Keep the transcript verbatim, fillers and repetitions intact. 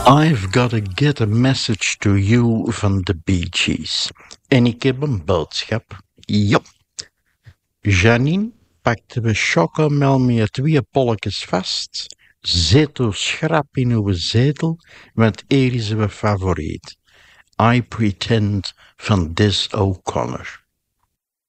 I've gotta get a message to you van de Bee Gees. En ik heb een boodschap. Jo. Janine pakte we chocomel met twee polletjes vast. Zet uw schrap in uw zetel, want hier is uw favoriet. I Pretend van Des O'Connor.